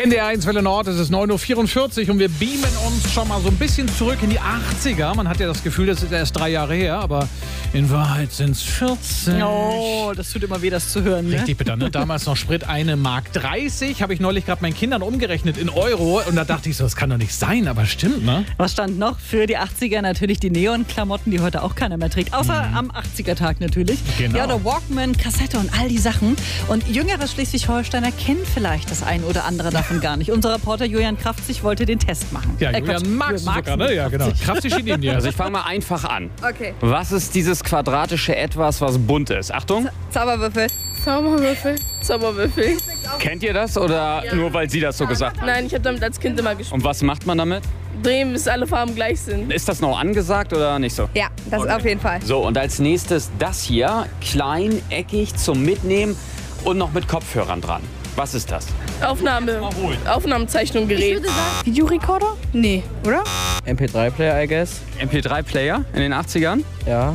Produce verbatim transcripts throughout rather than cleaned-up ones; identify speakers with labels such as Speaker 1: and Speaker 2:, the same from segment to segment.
Speaker 1: N D R eins Welle Nord, es ist neun Uhr vierundvierzig und wir beamen uns schon mal so ein bisschen zurück in die achtziger. Man hat ja das Gefühl, das ist erst drei Jahre her, aber in Wahrheit sind es vierzehn.
Speaker 2: Oh, das tut immer weh, das zu hören. Ne?
Speaker 1: Richtig bitter, ne? Damals noch Sprit eine Mark dreißig. Habe ich neulich gerade meinen Kindern umgerechnet in Euro. Und da dachte ich so, das kann doch nicht sein, aber stimmt, ne?
Speaker 2: Was stand noch? Für die achtziger natürlich die Neon-Klamotten, die heute auch keiner mehr trägt. Außer mhm. am achtziger-Tag natürlich.
Speaker 1: Genau.
Speaker 2: Ja, oder Walkman, Kassette und all die Sachen. Und jüngere Schleswig-Holsteiner kennen vielleicht das ein oder andere davon gar nicht. Unser Reporter Julian Kraftzig wollte den Test machen.
Speaker 1: Ja,
Speaker 2: äh,
Speaker 1: Julian magst du sogar, ne? Ja, genau. Kraftzig steht neben dir.
Speaker 3: Also ich fange mal einfach an.
Speaker 4: Okay.
Speaker 3: Was ist dieses quadratische Etwas, was bunt ist? Achtung.
Speaker 4: Zauberwürfel. Zauberwürfel. Zauberwürfel.
Speaker 3: Kennt ihr das oder ja. nur weil sie das so gesagt hat?
Speaker 4: Nein, ich habe damit als Kind immer gespielt.
Speaker 3: Und was macht man damit?
Speaker 4: Drehen, bis alle Farben gleich sind.
Speaker 3: Ist das noch angesagt oder nicht so?
Speaker 4: Ja, das okay. auf jeden Fall.
Speaker 3: So, und als nächstes das hier. Klein, eckig, zum Mitnehmen und noch mit Kopfhörern dran. Was ist das?
Speaker 4: Aufnahme. Aufnahmezeichnungsgerät. Videorekorder? Nee, oder?
Speaker 5: M P drei Player, I guess.
Speaker 3: M P drei Player in den achtzigern?
Speaker 5: Ja.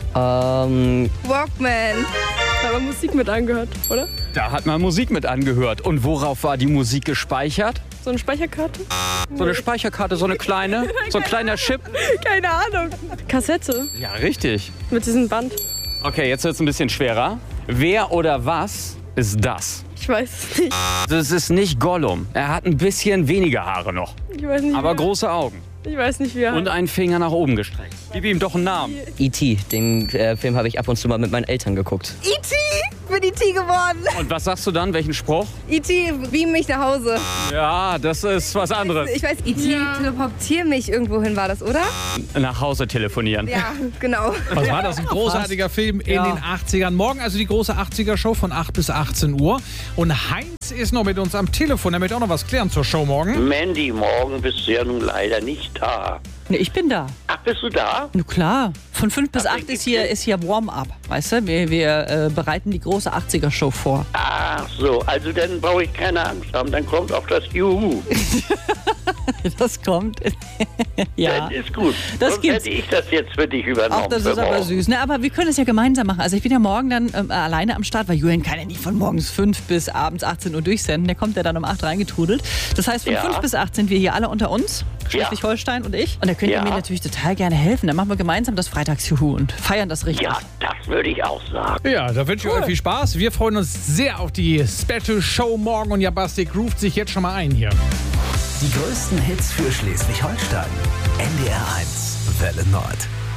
Speaker 5: Ähm.
Speaker 4: Walkman. Da war Musik mit angehört, oder?
Speaker 3: Da hat man Musik mit angehört. Und worauf war die Musik gespeichert?
Speaker 4: So eine Speicherkarte?
Speaker 3: So eine Speicherkarte, so eine kleine, so ein kleiner Chip.
Speaker 4: Keine Ahnung. Kassette.
Speaker 3: Ja, richtig.
Speaker 4: Mit diesem Band.
Speaker 3: Okay, jetzt wird es ein bisschen schwerer. Wer oder was ist das?
Speaker 4: Ich weiß es nicht.
Speaker 3: Das ist nicht Gollum. Er hat ein bisschen weniger Haare noch.
Speaker 4: Ich weiß nicht.
Speaker 3: Aber
Speaker 4: wer.
Speaker 3: große Augen.
Speaker 4: Ich weiß nicht, wie er
Speaker 3: Und einen Finger nach oben gestreckt. Gib ihm doch einen Namen.
Speaker 5: E T Den äh, Film habe ich ab und zu mal mit meinen Eltern geguckt.
Speaker 4: E T Bin E T geworden.
Speaker 3: Und was sagst du dann? Welchen Spruch?
Speaker 4: E T beam mich nach Hause.
Speaker 3: Ja, das ist was anderes.
Speaker 4: Ich weiß, E T ja. teleportier mich irgendwo hin, war das, oder?
Speaker 3: Nach Hause telefonieren.
Speaker 4: Ja, genau.
Speaker 1: Was war das? Ein großartiger Film in
Speaker 2: Ja.
Speaker 1: den achtzigern. Morgen also die große achtziger-Show von acht bis achtzehn Uhr. Und Heinz ist noch mit uns am Telefon. Er möchte auch noch was klären zur Show morgen.
Speaker 6: Mandy, morgen bist du ja nun leider nicht da.
Speaker 2: Ne, ich bin da.
Speaker 6: Ach, bist du da?
Speaker 2: Na klar. Von fünf bis
Speaker 6: Ach,
Speaker 2: acht ist hier, ist hier Warm-up. Weißt du, wir, wir äh, bereiten die große achtziger-Show vor.
Speaker 6: Ach so, also dann brauche ich keine Angst haben. Dann kommt auch das Juhu.
Speaker 2: Das kommt. Ja.
Speaker 6: Das ist gut.
Speaker 2: Das
Speaker 6: Sonst
Speaker 2: gibt's.
Speaker 6: hätte ich das jetzt für dich übernommen.
Speaker 2: Ach, das
Speaker 6: für
Speaker 2: ist aber
Speaker 6: morgen.
Speaker 2: süß. Ne, aber wir können es ja gemeinsam machen. Also ich bin ja morgen dann ähm, alleine am Start, weil Julian kann ja nicht von morgens fünf bis abends achtzehn Uhr durchsenden. Der kommt ja dann um acht reingetrudelt. Das heißt, von
Speaker 6: Ja.
Speaker 2: fünf bis acht sind wir hier alle unter uns.
Speaker 6: Ja.
Speaker 2: Schleswig-Holstein und ich. Und da könnt ihr
Speaker 6: Ja.
Speaker 2: mir natürlich total gerne helfen. Dann machen wir gemeinsam das Freitagsjuhu und feiern das richtig.
Speaker 6: Ja, das würde ich auch sagen.
Speaker 1: Ja, da wünsche ich euch viel Spaß. Wir freuen uns sehr auf die Special Show morgen und Jabastik ruft sich jetzt schon mal ein hier.
Speaker 7: Die größten Hits für Schleswig-Holstein. N D R eins Welle Nord.